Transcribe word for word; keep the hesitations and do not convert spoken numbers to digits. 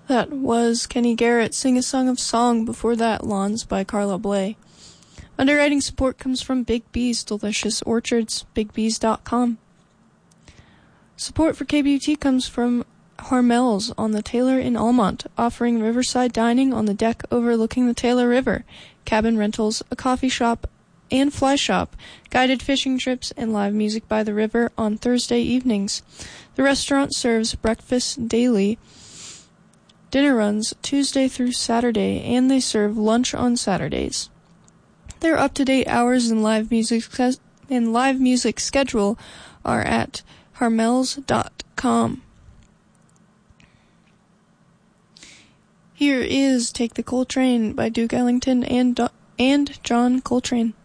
That was Kenny Garrett, Sing a Song of Song. Before that, Lawns by Carla Bley. Underwriting support comes from Big B's Delicious Orchards, big bees dot com. Support for K B U T comes from Harmel's on the Taylor in Almont, offering riverside dining on the deck overlooking the Taylor River, cabin rentals, a coffee shop, and fly shop, guided fishing trips, and live music by the river on Thursday evenings. The restaurant serves breakfast daily, dinner runs Tuesday through Saturday, and they serve lunch on Saturdays. Their up-to-date hours and live music and live music schedule are at harmels dot com. Here is Take the Coltrane by Duke Ellington and, and John Coltrane.